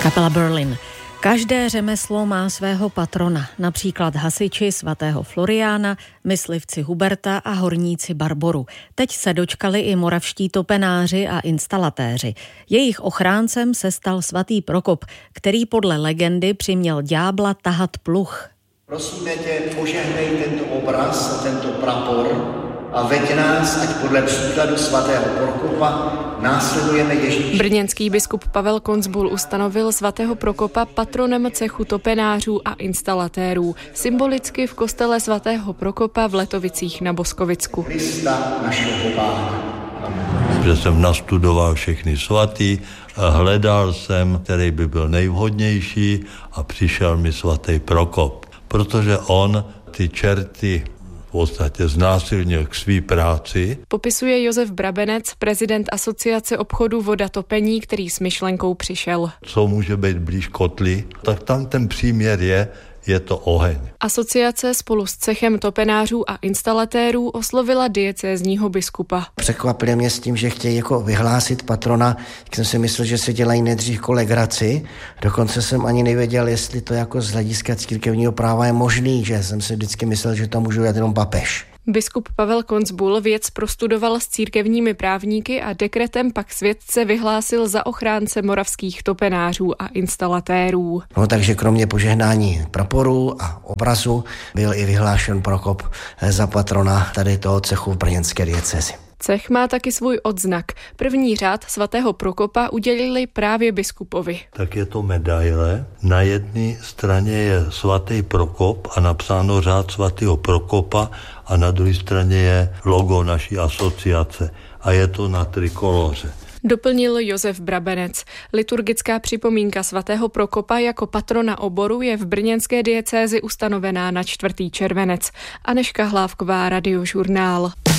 Kapela Berlin. Každé řemeslo má svého patrona, například hasiči svatého Floriána, myslivci Huberta a horníci Barboru. Teď se dočkali i moravští topenáři a instalatéři. Jejich ochráncem se stal svatý Prokop, který podle legendy přiměl ďábla tahat pluh. Prosíme tě, požehnej tento obraz, tento prapor a veď nás, ať podle příkladu svatého Prokopa následujeme Ježíše. Brněnský biskup Pavel Koncbul ustanovil svatého Prokopa patronem cechu topenářů a instalatérů. Symbolicky v kostele svatého Prokopa v Letovicích na Boskovicku. Krista našeho Pána. Že jsem nastudoval všechny svatý, hledal jsem, který by byl nejvhodnější a přišel mi svatý Prokop, protože on ty čerty v podstatě znásilnil k své práci. Popisuje Josef Brabenec, prezident Asociace obchodu Voda topení, který s myšlenkou přišel. Co může být blíž kotli, tak tam ten příměr je to oheň. Asociace spolu s cechem topenářů a instalatérů oslovila diecézního biskupa. Překvapili mě s tím, že chtějí jako vyhlásit patrona, jak jsem si myslel, že se dělají nejdřív legraci. Dokonce jsem ani nevěděl, jestli to jako z hlediska církevního práva je možný, že jsem si vždycky myslel, že to může dělat jenom papež. Biskup Pavel Koncbul věc prostudoval s církevními právníky a dekretem pak světce vyhlásil za ochránce moravských topenářů a instalatérů. No takže kromě požehnání praporu a obrazu byl i vyhlášen Prokop za patrona tady toho cechu v brněnské diecézi. Cech má taky svůj odznak. První řád svatého Prokopa udělili právě biskupovi. Tak je to medaile. Na jedné straně je svatý Prokop a napsáno řád svatého Prokopa a na druhé straně je logo naší asociace a je to na trikoloře. Doplnil Josef Brabenec. Liturgická připomínka svatého Prokopa jako patrona oboru je v brněnské diecézi ustanovená na 4. červenec. Anežka Hlávková, Radiožurnál.